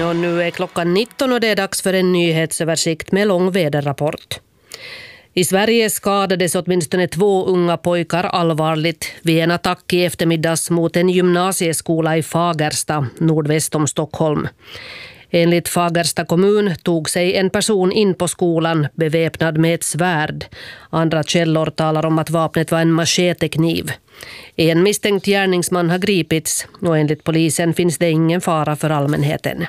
och nu är klockan 19 och det är dags för en nyhetsöversikt med lång väderrapport. I Sverige skadades åtminstone 2 unga pojkar allvarligt vid en attack i eftermiddags mot en gymnasieskola i Fagersta, nordväst om Stockholm. Enligt Fagersta kommun tog sig en person in på skolan beväpnad med ett svärd. Andra källor talar om att vapnet var en machetekniv. En misstänkt gärningsman har gripits och enligt polisen finns det ingen fara för allmänheten.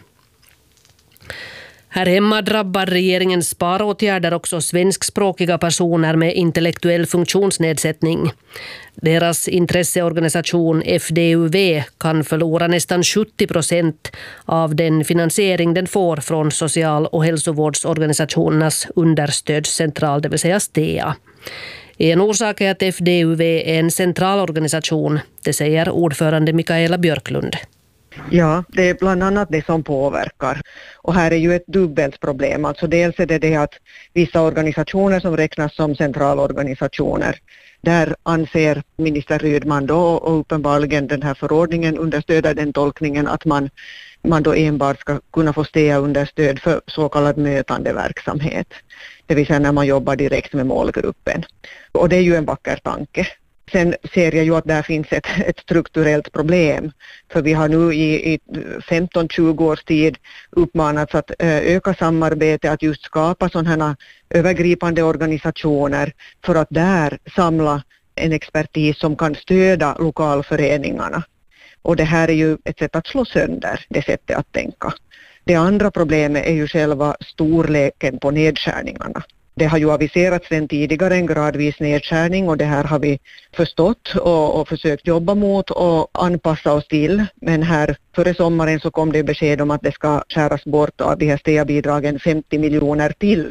Här hemma drabbar regeringens sparåtgärder också svenskspråkiga personer med intellektuell funktionsnedsättning. Deras intresseorganisation FDUV kan förlora nästan 70% av den finansiering den får från social- och hälsovårdsorganisationernas understödscentral, det vill säga STEA. En orsak är att FDUV är en centralorganisation, det säger ordförande Mikaela Björklund. Ja, det är bland annat det som påverkar. Och här är ju ett dubbelt problem. Alltså dels är det att vissa organisationer som räknas som centralorganisationer, där anser minister Rydman då och uppenbarligen den här förordningen understöder den tolkningen att man då enbart ska kunna få STEA-understöd för så kallad mötande verksamhet. Det vill säga när man jobbar direkt med målgruppen. Och det är ju en vacker tanke. Sen ser jag ju att där finns ett strukturellt problem. För vi har nu i 15-20 års tid uppmanats att öka samarbete, att just skapa sådana här övergripande organisationer för att där samla en expertis som kan stödja lokalföreningarna. Och det här är ju ett sätt att slå sönder det sättet att tänka. Det andra problemet är ju själva storleken på nedskärningarna. Det har ju aviserats sedan tidigare en gradvis nedskärning och det här har vi förstått och försökt jobba mot och anpassa oss till. Men här före sommaren så kom det besked om att det ska skäras bort av de här STEA-bidragen 50 miljoner till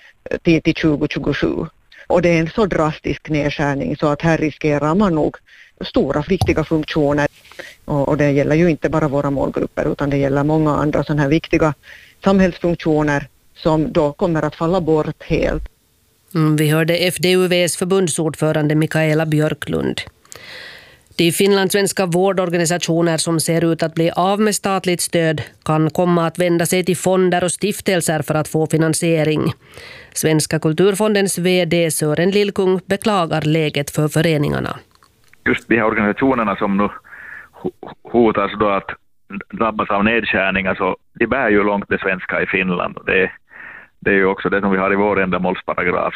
2027. Och det är en så drastisk nedskärning så att här riskerar man nog stora viktiga funktioner. Och det gäller ju inte bara våra målgrupper utan det gäller många andra sådana här viktiga samhällsfunktioner som då kommer att falla bort helt. Vi hörde FDUVs förbundsordförande Mikaela Björklund. De finlandssvenska vårdorganisationer som ser ut att bli av med statligt stöd kan komma att vända sig till fonder och stiftelser för att få finansiering. Svenska kulturfondens vd Sören Lillkung beklagar läget för föreningarna. Just de här organisationerna som nu hotas då att drabbas av nedskärningar, så de bär ju långt det svenska i Finland. Det är ju också det som vi har i vår ändamålsparagraf,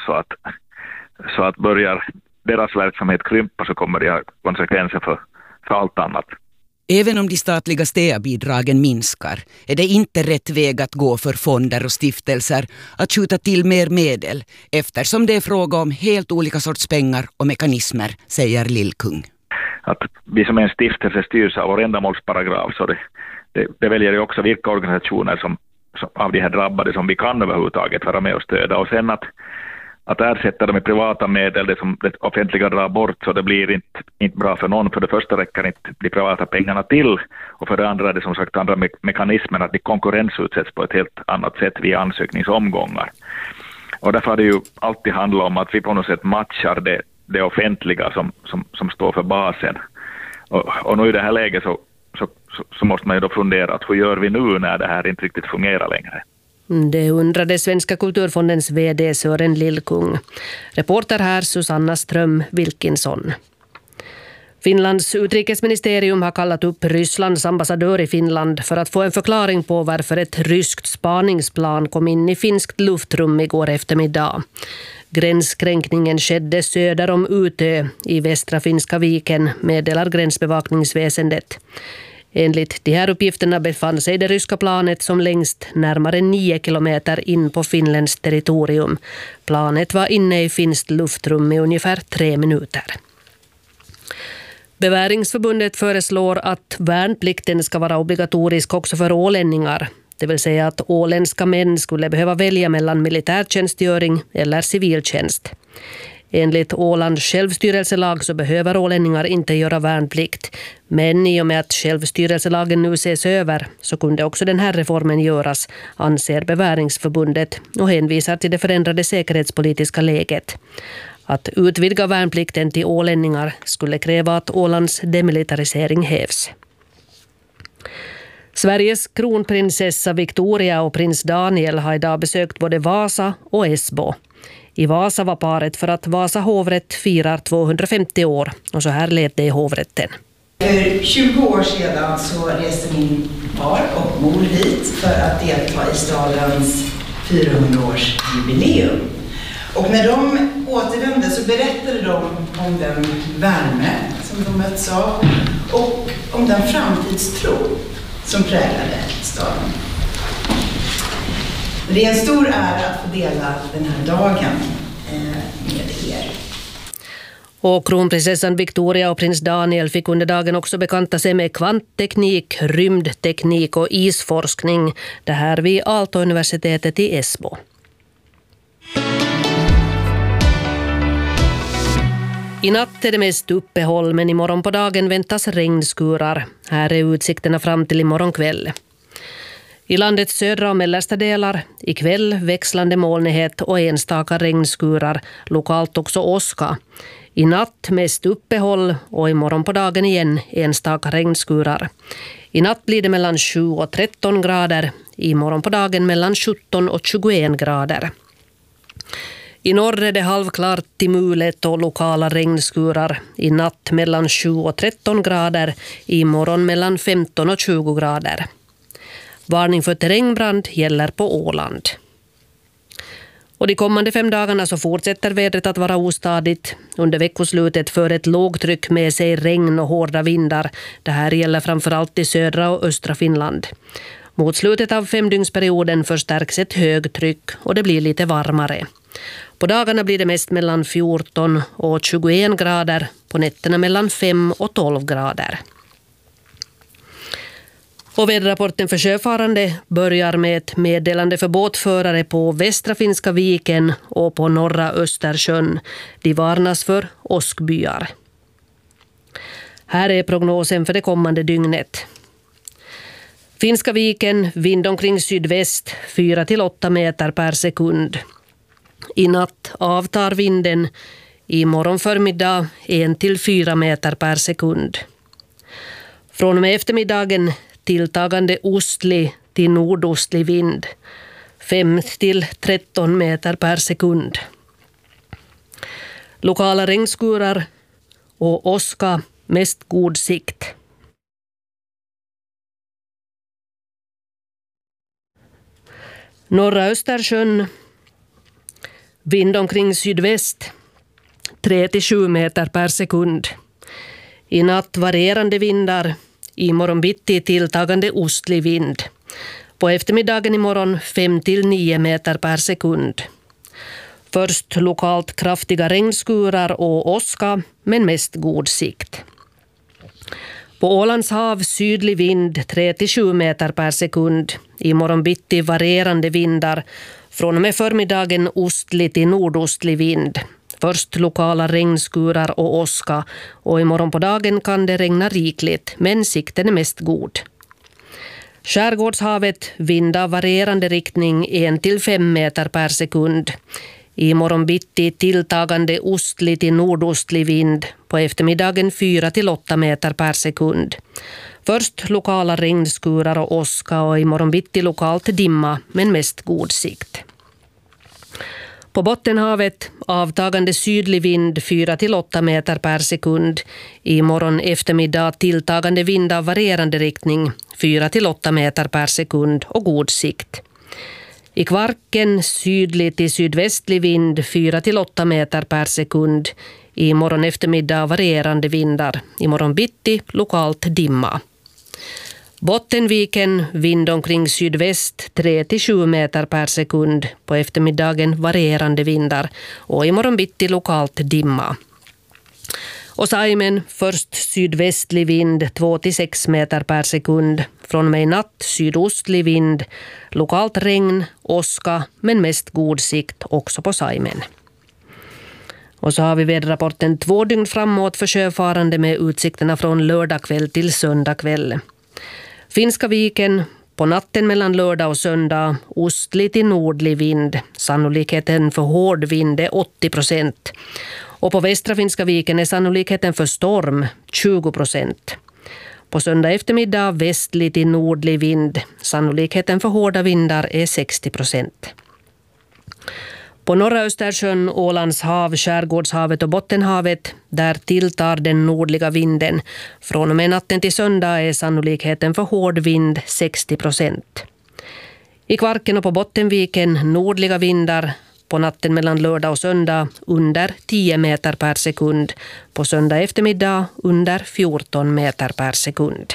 så att börjar deras verksamhet krympa så kommer det ha konsekvenser för allt annat. Även om de statliga STEA-bidragen minskar är det inte rätt väg att gå för fonder och stiftelser att skjuta till mer medel eftersom det är fråga om helt olika sorts pengar och mekanismer, säger Lillkung. Att vi som är en stiftelse styrs av vår ändamålsparagraf, så det väljer ju också vilka organisationer som av de här drabbade som vi kan överhuvudtaget vara med och stödja. Och sen att ersätta dem med privata medel, det som det offentliga drar bort, så det blir inte bra för någon. För det första räcker inte de privata pengarna till, och för det andra är det som sagt andra mekanismer att de konkurrensutsätts på ett helt annat sätt via ansökningsomgångar. Och därför har det ju alltid handlat om att vi på något sätt matchar det offentliga som står för basen. Och nu i det här läget så måste man ju då fundera att hur gör vi nu när det här inte riktigt fungerar längre. Det undrade Svenska kulturfondens vd Sören Lillkung. Reporter här Susanna Ström Wilkinson. Finlands utrikesministerium har kallat upp Rysslands ambassadör i Finland för att få en förklaring på varför ett ryskt spaningsplan kom in i finskt luftrum igår eftermiddag. Gränskränkningen skedde söder om Utö i västra Finska viken, meddelar gränsbevakningsväsendet. Enligt de här uppgifterna befann sig det ryska planet som längst närmare 9 kilometer in på Finlands territorium. Planet var inne i finskt luftrum i ungefär 3 minuter. Beväringsförbundet föreslår att värnplikten ska vara obligatorisk också för ålänningar. Det vill säga att åländska män skulle behöva välja mellan militärtjänstgöring eller civiltjänst. Enligt Ålands självstyrelselag så behöver ålänningar inte göra värnplikt. Men i och med att självstyrelselagen nu ses över så kunde också den här reformen göras, anser Beväringsförbundet och hänvisar till det förändrade säkerhetspolitiska läget. Att utvidga värnplikten till ålänningar skulle kräva att Ålands demilitarisering hävs. Sveriges kronprinsessa Victoria och prins Daniel har idag besökt både Vasa och Esbo. I Vasa var paret för att Vasa hovrätt firar 250 år och så här lät det i hovrätten. För 20 år sedan så reste min far och mor hit för att delta i stadens 400-årsjubileum. Och när de återvände så berättade de om den värme som de möts av och om den framtidstro som präglade staden. Det är en stor ära att få dela den här dagen med er. Och kronprinsessan Victoria och prins Daniel fick under dagen också bekanta sig med kvantteknik, rymdteknik och isforskning. Det här vid Aalto-universitetet i Esbo. I natt är det mest uppehåll, men imorgon på dagen väntas regnskurar. Här är utsikterna fram till imorgon kväll. I landets södra och mellersta delar ikväll växlande molnighet och enstaka regnskurar, lokalt också åska. I natt mest uppehåll och imorgon på dagen igen enstaka regnskurar. I natt blir det mellan 7 och 13 grader, imorgon på dagen mellan 17 och 21 grader. I norr är det halvklart till mulet och lokala regnskurar. I natt mellan 7 och 13 grader, imorgon mellan 15 och 20 grader. Varning för terrängbrand gäller på Åland. Och de kommande 5 dagarna så fortsätter vädret att vara ostadigt. Under veckoslutet för ett lågtryck med sig regn och hårda vindar. Det här gäller framförallt i södra och östra Finland. Mot slutet av 5-dygnsperioden förstärks ett högtryck och det blir lite varmare. På dagarna blir det mest mellan 14 och 21 grader, på nätterna mellan 5 och 12 grader. Och väderrapporten för sjöfarande börjar med ett meddelande för båtförare på västra Finska viken och på norra Östersjön. De varnas för åskbyar. Här är prognosen för det kommande dygnet. Finska viken, vind omkring sydväst, 4-8 meter per sekund. I natt avtar vinden, i morgon förmiddag 1-4 meter per sekund. Från och med eftermiddagen tilltagande ostlig till nordostlig vind, 5-13 meter per sekund. Lokala regnskurar och åska, mest god sikt. Norra Östersjön, vind omkring sydväst, 3-7 meter per sekund. I natt varierande vindar, i morgon bitti tilltagande ostlig vind. På eftermiddagen imorgon 5-9 meter per sekund. Först lokalt kraftiga regnskurar och åska, men mest god sikt. På Ålands hav sydlig vind 3-7 meter per sekund. I morgon bitti varierande vindar. Från och med förmiddagen ostlig till nordostlig vind. Först lokala regnskurar och åska och imorgon på dagen kan det regna rikligt, men sikten är mest god. Skärgårdshavet vind av varierande riktning 1-5 meter per sekund. I morgon bitti tilltagande ostlig till nordostlig vind, på eftermiddagen 4-8 meter per sekund. Först lokala regnskurar och åska och i morgon bitti lokalt dimma, men mest god sikt. På Bottenhavet avtagande sydlig vind 4-8 meter per sekund. I morgon eftermiddag tilltagande vind av varierande riktning 4-8 meter per sekund och god sikt. I Kvarken sydlig till sydvästlig vind 4-8 meter per sekund. I morgon eftermiddag varierande vindar. I morgon bitti lokalt dimma. Bottenviken vind omkring sydväst 3-7 meter per sekund. På eftermiddagen varierande vindar och i morgon bitti lokalt dimma. Och Saimen först sydvästlig vind 2-6 meter per sekund. Från och med natt sydostlig vind, lokalt regn, åska men mest god sikt också på Saimen. Och så har vi väderrapporten 2 dygn framåt för sjöfarande med utsikterna från lördag kväll till söndag kväll. Finska viken, på natten mellan lördag och söndag, ostlig till nordlig vind. Sannolikheten för hård vind är 80%. Och på västra Finska viken är sannolikheten för storm 20%. På söndag eftermiddag västlig till nordlig vind. Sannolikheten för hårda vindar är 60%. På norra Östersjön, Ålands hav, Skärgårdshavet och Bottenhavet, där tilltar den nordliga vinden. Från och med natten till söndag är sannolikheten för hård vind 60%. I Kvarken och på Bottenviken nordliga vindar. På natten mellan lördag och söndag under 10 meter per sekund. På söndag eftermiddag under 14 meter per sekund.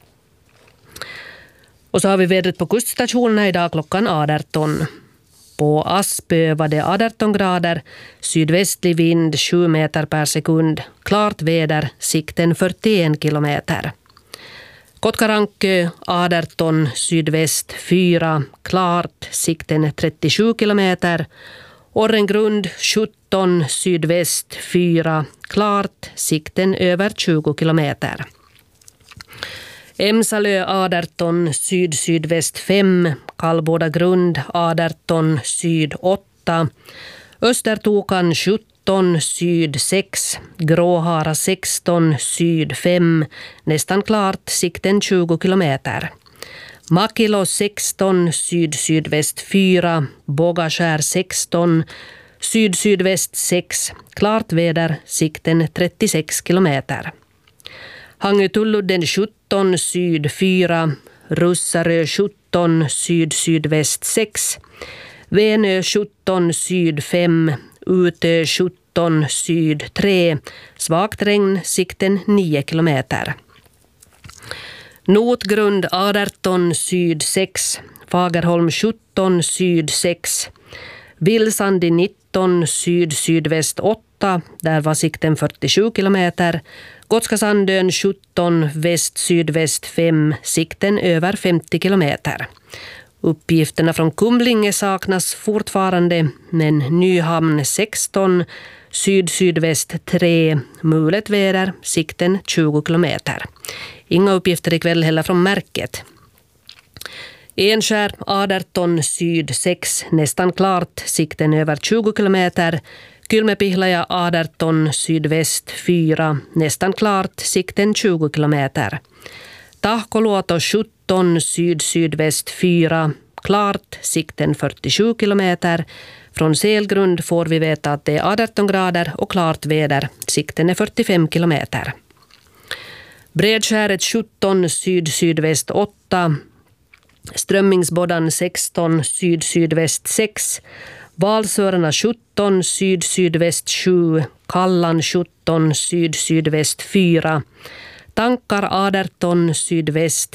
Och så har vi vädret på kuststationerna idag klockan 18. På Aspö var det 18 grader, sydvästlig vind 7 meter per sekund, klart väder, sikten 41 kilometer. Kotkarankö 18, sydväst 4, klart, sikten 37 kilometer. Orrengrund 17, sydväst 4, klart, sikten över 20 kilometer. Emsalö 18, syd-sydväst 5, Kallbodagrund 18, syd 8, Östertokan 17, syd 6, Gråhara 16, syd 5, nästan klart, sikten 20 kilometer. Makilo 16, syd-sydväst 4, Bågaskär 16, syd-sydväst 6, klart väder, sikten 36 kilometer. Hangötulludden 17, syd 4, Russarö 17, syd-sydväst 6, Venö 17, syd 5, Utö 17, syd 3, svagt regn, sikten 9 kilometer. Notgrund 18, syd 6, Fagerholm 17, syd 6, Vilsandi 19, syd-sydväst 8, där var sikten 47 kilometer. Gotskasandön 17, väst-sydväst 5, sikten över 50 kilometer. Uppgifterna från Kumlinge saknas fortfarande, men Nyhamn 16, syd-sydväst 3, mulet väder, sikten 20 kilometer. Inga uppgifter ikväll heller från Märket. Enskär 18, syd 6, nästan klart, sikten över 20 kilometer. Kylmäpihlaja 18, sydväst 4, nästan klart, sikten 20 kilometer. Tahkoluoto 17, syd-sydväst 4, klart, sikten 47 kilometer. Från Selgrund får vi veta att det är 18 grader och klart väder, sikten är 45 kilometer. Bredskäret 17, syd-sydväst 8, Strömmingsboddan 16, syd-sydväst 6, Valsörarna 17, syd-sydväst 7, Kallan 17, syd-sydväst 4, Tankar 18, sydväst